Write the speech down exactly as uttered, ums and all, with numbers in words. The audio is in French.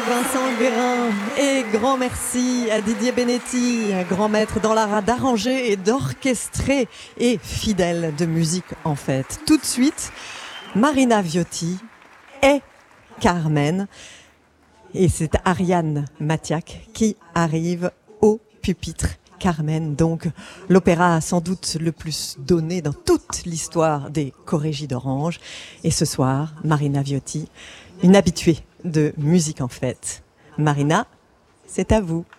Vincent Guérin et grand merci à Didier Benetti, grand maître dans l'art d'arranger et d'orchestrer et fidèle de musique en fait. Tout de suite, Marina Viotti et Carmen et c'est Ariane Matiak qui arrive au pupitre. Carmen, donc l'opéra sans doute le plus donné dans toute l'histoire des chorégies d'Orange. Et ce soir, Marina Viotti, une habituée de Musique en Fête. Marina, c'est à vous.